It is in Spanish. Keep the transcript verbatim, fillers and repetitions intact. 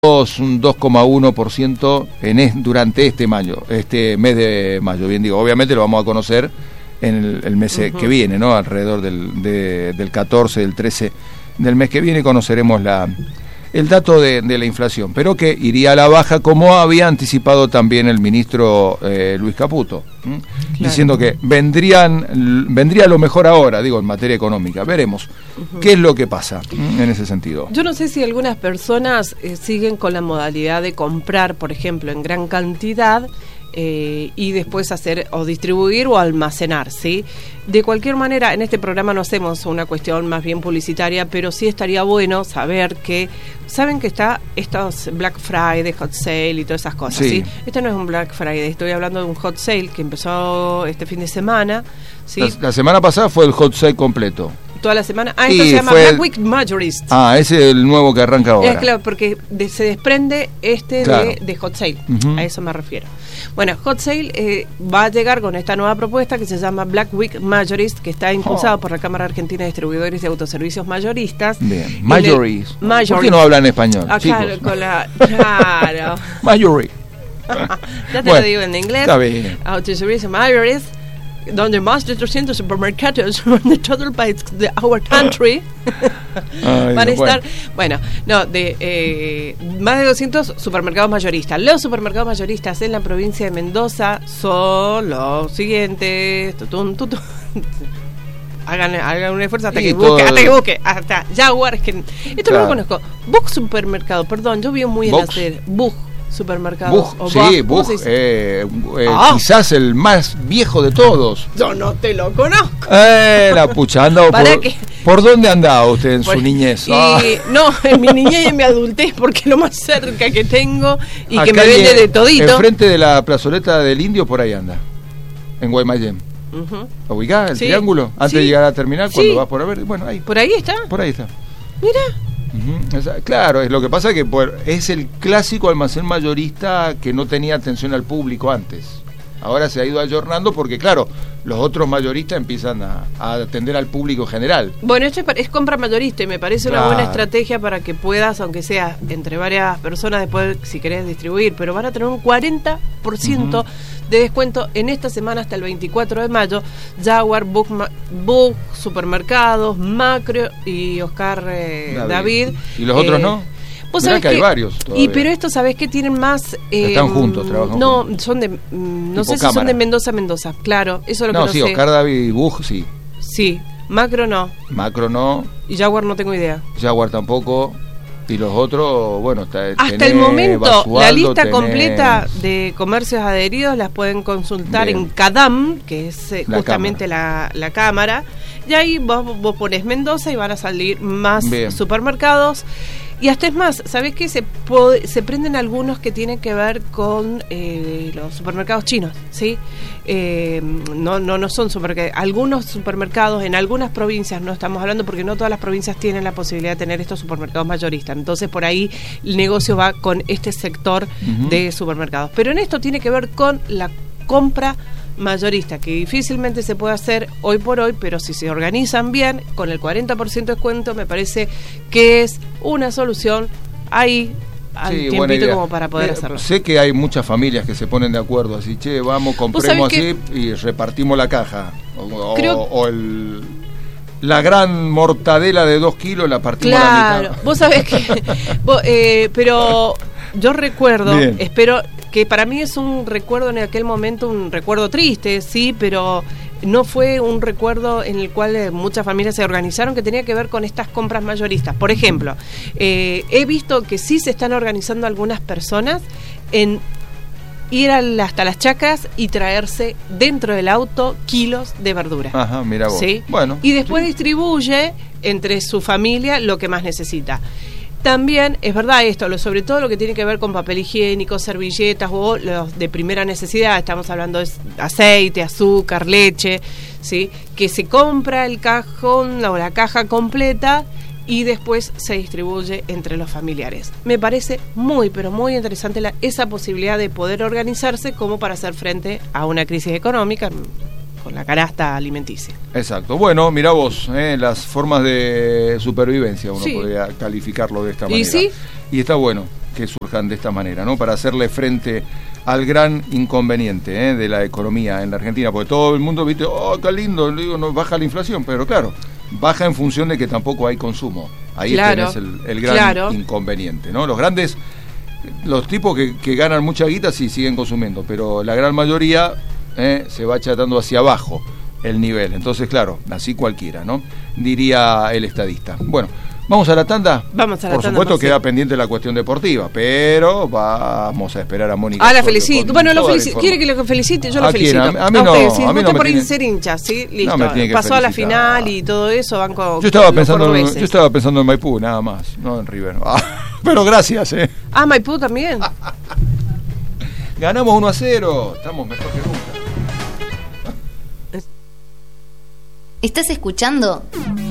un dos coma uno por ciento en es, durante este mayo, este mes de mayo. Bien digo, obviamente lo vamos a conocer en el, el mes uh-huh. que viene, ¿no? Alrededor del, de, del catorce, del trece del mes que viene conoceremos la el dato de, de la inflación, pero que iría a la baja, como había anticipado también el ministro eh, Luis Caputo, ¿m? Claro. Diciendo que vendrían vendría lo mejor ahora, digo, en materia económica. Veremos uh-huh. qué es lo que pasa ¿m? en ese sentido. Yo no sé si algunas personas eh, siguen con la modalidad de comprar, por ejemplo, en gran cantidad, Eh, y después hacer o distribuir o almacenar, ¿sí? De cualquier manera, en este programa no hacemos una cuestión más bien publicitaria, pero sí estaría bueno saber que, saben que está estos Black Friday, Hot Sale y todas esas cosas, ¿sí? ¿sí? Este no es un Black Friday, estoy hablando de un Hot Sale que empezó este fin de semana, ¿sí? La, la semana pasada fue el Hot Sale completo. Toda la semana. Ah, esto se llama Black Week Majorist. Ah, ese es el nuevo que arranca ahora. Es claro, porque de, se desprende este claro. de, de Hot Sale. Uh-huh. A eso me refiero. Bueno, Hot Sale eh, va a llegar con esta nueva propuesta que se llama Black Week Majorist, que está impulsado oh. por la Cámara Argentina de Distribuidores de Autoservicios Mayoristas. Bien, Majorist. ¿Por qué no hablan español? Ah, claro, con la, claro. Majorist. Ya te bueno, lo digo en inglés. Está bien. Autoservicios Mayorist, donde más de trescientos supermercados de todo el país de our country Ay, van a estar, bueno, no, de eh, más de doscientos supermercados mayoristas. Los supermercados mayoristas en la provincia de Mendoza son los siguientes. Tutun, tutun. Hagan, hagan un esfuerzo hasta y que busque, hasta que busque, hasta Jaguar, es que esto claro. no lo conozco. Bug Supermercado, perdón, yo vi muy en la serie Bug Supermercado. Bug, o sí, Bug, eh, eh, ah. quizás el más viejo de todos. Yo no te lo conozco. Eh, la pucha, anda por, ¿por dónde andaba usted en por, su niñez? Y, ah. No, en mi niñez y en mi adultez, porque lo más cerca que tengo y acá que me vende de todito. Enfrente de la plazoleta del Indio, por ahí anda, en Guaymallén. Uh-huh. ¿La ubicás? El sí. triángulo, antes sí. de llegar a terminar, cuando sí. vas por a ver, bueno, ahí. ¿Por ahí está? Por ahí está. Mira. Uh-huh. Esa, claro, es lo que pasa que por, es el clásico almacén mayorista que no tenía atención al público antes. Ahora se ha ido ayornando porque, claro, los otros mayoristas empiezan a, a atender al público general. Bueno, esto es, es compra mayorista y me parece claro. una buena estrategia para que puedas, aunque sea entre varias personas, después si querés distribuir, pero van a tener un cuarenta por ciento uh-huh. de descuento en esta semana hasta el veinticuatro de mayo. Jaguar, Bug, Bug Supermercados, Macro y Oscar eh, David. David. ¿Y los otros eh, no? Vos sabés que hay varios todavía. Y pero esto sabés que tienen más eh, están juntos, trabajan no juntos. son de mm, no tipo sé cámara. Si son de Mendoza Mendoza, claro, eso es lo no, que no sí, sé. Oscar David y Bug sí. Sí, Macro no. Macro no. Y Jaguar no tengo idea. Jaguar tampoco. Y los otros, bueno, está, hasta tenés el momento Basualdo, la lista tenés... completa de comercios adheridos las pueden consultar Bien. en CADAM, que es eh, la justamente cámara. La, la cámara, y ahí vos, vos pones Mendoza y van a salir más Bien. supermercados. Y hasta es más, ¿sabés qué? Se, pod- se prenden algunos que tienen que ver con eh, los supermercados chinos, ¿sí? Eh, no, no, no son supermercados. Algunos supermercados en algunas provincias, no estamos hablando porque no todas las provincias tienen la posibilidad de tener estos supermercados mayoristas. Entonces, por ahí el negocio va con este sector uh-huh. de supermercados. Pero en esto tiene que ver con la compra mayorista, que difícilmente se puede hacer hoy por hoy, pero si se organizan bien, con el cuarenta por ciento de descuento, me parece que es una solución ahí al sí, tiempito como para poder eh, hacerlo. Sé que hay muchas familias que se ponen de acuerdo, así, che, vamos, compremos así y repartimos la caja. O, Creo... o, o el... La gran mortadela de dos kilos la partimos claro, a la mitad. Vos sabés que... vos, eh, pero yo recuerdo, Bien. espero... que para mí es un recuerdo en aquel momento, un recuerdo triste, sí, pero no fue un recuerdo en el cual eh, muchas familias se organizaron, que tenía que ver con estas compras mayoristas. Por ejemplo, eh, he visto que sí se están organizando algunas personas en ir a la, hasta las chacras y traerse dentro del auto kilos de verdura. Ajá, mira vos. ¿Sí? Bueno. Y después sí. distribuye entre su familia lo que más necesita. También es verdad esto, lo, sobre todo lo que tiene que ver con papel higiénico, servilletas o los de primera necesidad, estamos hablando de aceite, azúcar, leche, ¿sí? Que se compra el cajón o la caja completa y después se distribuye entre los familiares. Me parece muy, pero muy interesante la, esa posibilidad de poder organizarse como para hacer frente a una crisis económica con la canasta alimenticia. Exacto. Bueno, mirá vos, eh, las formas de supervivencia, uno sí. podría calificarlo de esta manera. ¿Y sí? Y está bueno. que surjan de esta manera, ¿no? Para hacerle frente al gran inconveniente ¿eh? de la economía en la Argentina, porque todo el mundo, viste, oh, qué lindo, digo, no baja la inflación, pero claro, baja en función de que tampoco hay consumo. Ahí claro, tenés el, el gran claro. inconveniente, ¿no? Los grandes, los tipos que, que ganan mucha guita sí siguen consumiendo, pero la gran mayoría ¿eh? se va achatando hacia abajo el nivel. Entonces, claro, así cualquiera, ¿no? Diría el estadista. Bueno, ¿vamos a la tanda? Vamos a la Por tanda. Por supuesto sí. queda pendiente la cuestión deportiva, pero vamos a esperar a Mónica. Ah, la felicito. Bueno, lo felicito. ¿Quiere que lo felicite? Yo lo felicito. A, a mí no, a usted, a mí no me por tiene... ser hincha, ¿sí? Listo. No me tiene que Pasó a la felicitar. final y todo eso, van con yo estaba con pensando en, Yo estaba pensando en Maipú, nada más, no en River. Ah, pero gracias, ¿eh? Ah, Maipú también. Ganamos uno a cero, estamos mejor que nunca. ¿Estás escuchando?